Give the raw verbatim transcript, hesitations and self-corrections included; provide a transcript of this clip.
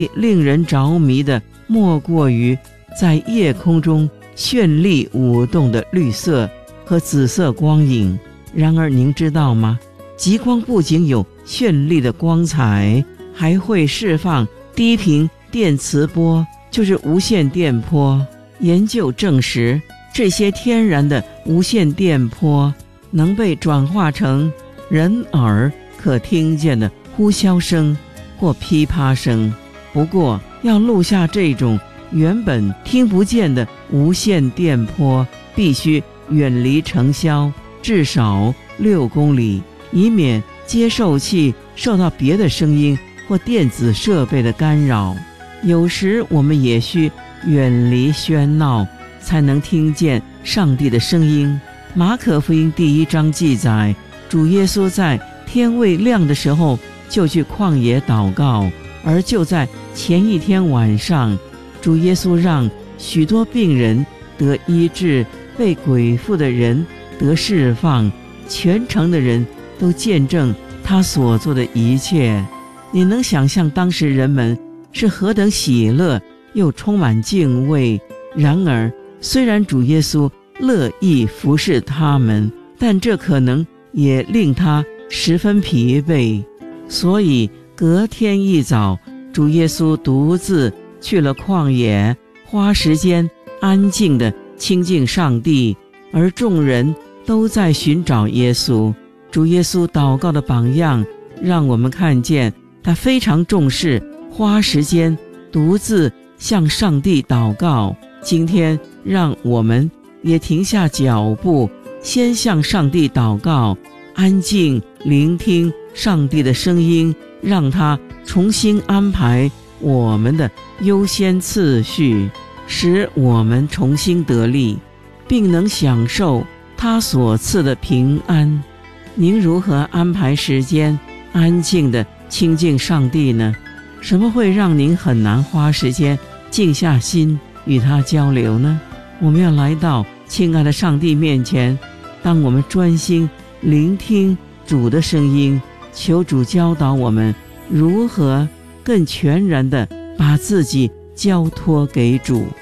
令人着迷的莫过于在夜空中绚丽舞动的绿色和紫色光影。然而您知道吗？极光不仅有绚丽的光彩，还会释放低频电磁波，就是无线电波。研究证实，这些天然的无线电波能被转化成人耳可听见的呼啸声或噼啪声。不过要录下这种原本听不见的无线电波，必须远离尘嚣至少六公里，以免接受器受到别的声音或电子设备的干扰。有时我们也需远离喧闹，才能听见上帝的声音。马可福音第一章记载，主耶稣在天未亮的时候就去旷野祷告，而就在前一天晚上，主耶稣让许多病人得医治，被鬼附的人得释放，全城的人都见证他所做的一切。你能想象当时人们是何等喜乐又充满敬畏？然而虽然主耶稣乐意服侍他们，但这可能也令他十分疲惫。所以隔天一早，主耶稣独自去了旷野，花时间安静地亲近上帝，而众人都在寻找耶稣。主耶稣祷告的榜样让我们看见他非常重视花时间独自向上帝祷告。今天让我们也停下脚步，先向上帝祷告，安静聆听上帝的声音，让他重新安排我们的优先次序，使我们重新得力，并能享受他所赐的平安。您如何安排时间安静地亲近上帝呢？什么会让您很难花时间静下心与他交流呢？我们要来到亲爱的上帝面前，当我们专心聆听主的声音，求主教导我们如何更全然地把自己交托给主。